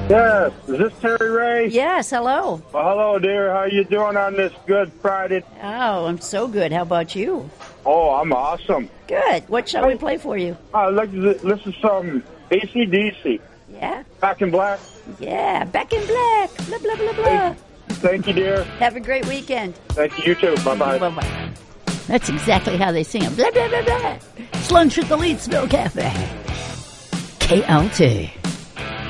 Yes. Is this Terry Ray? Yes, hello. Well, hello, dear. How you doing on this Good Friday? Oh, I'm so good. How about you? Oh, I'm awesome. Good. What shall we play for you? I'd like to listen to some AC/DC. Yeah? Back in Black. Yeah, Back in Black. Blah, blah, blah, blah. Thank you, dear. Have a great weekend. Thank you, you too. Bye-bye. Bye-bye. That's exactly how they sing it. Blah, blah, blah, blah. It's lunch at the Leedsville Cafe. KLT.